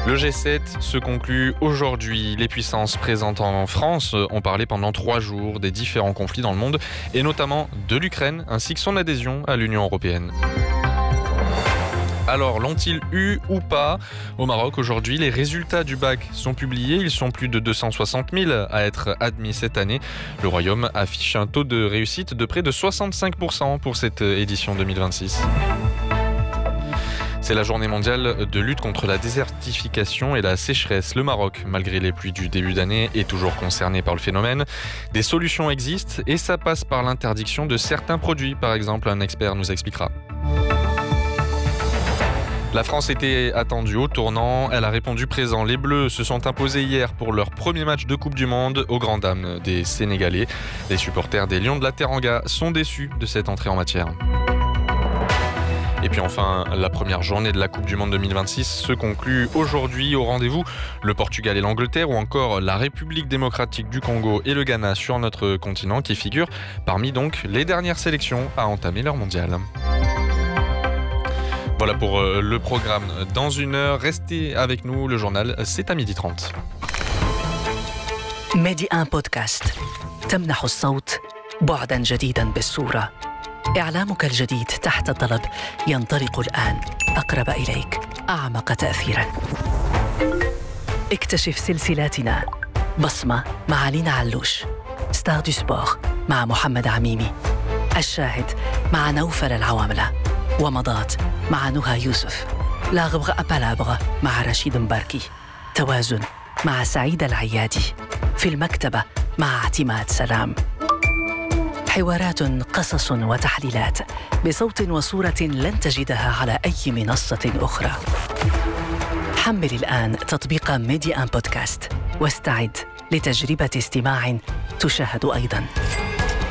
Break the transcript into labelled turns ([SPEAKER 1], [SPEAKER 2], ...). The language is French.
[SPEAKER 1] Le G7 se conclut aujourd'hui. Les puissances présentes en France ont parlé pendant 3 jours des différents conflits dans le monde et notamment de l'Ukraine ainsi que son adhésion à l'Union européenne. Alors, l'ont-ils eu ou pas? Au Maroc, aujourd'hui, les résultats du bac sont publiés. Ils sont plus de 260 000 à être admis cette année. Le Royaume affiche un taux de réussite de près de 65% pour cette édition 2026. C'est la journée mondiale de lutte contre la désertification et la sécheresse. Le Maroc, malgré les pluies du début d'année, est toujours concerné par le phénomène. Des solutions existent et ça passe par l'interdiction de certains produits. Par exemple, un expert nous expliquera. La France était attendue au tournant, elle a répondu présent. Les Bleus se sont imposés hier pour leur premier match de Coupe du Monde aux grandes dames des Sénégalais. Les supporters des Lions de la Teranga sont déçus de cette entrée en matière. Et puis enfin, la première journée de la Coupe du Monde 2026 se conclut aujourd'hui. Au rendez-vous, le Portugal et l'Angleterre ou encore la République démocratique du Congo et le Ghana sur notre continent qui figurent parmi donc les dernières sélections à entamer leur mondial. Voilà pour le programme dans une heure. Restez avec nous, le journal c'est à 12h30.
[SPEAKER 2] ميدي آن بودكاست تمنح الصوت بعداً جديداً بالصورة. إعلامك الجديد تحت الطلب ينطلق الآن أقرب إليك أعمق تأثيراً. اكتشف سلسلاتنا: بصمة مع لينا علوش، ستار دو سبور مع محمد عميمي، الشاهد مع نوفل العواملة، ومضات مع نهى يوسف، لاغبغ أبالابغ مع رشيد مباركي، توازن مع سعيد العيادي، في المكتبة مع اعتماد سلام. حوارات، قصص وتحليلات بصوت وصورة لن تجدها على أي منصة أخرى. حمل الآن تطبيق ميدي آن بودكاست واستعد لتجربة استماع تشاهد أيضاً.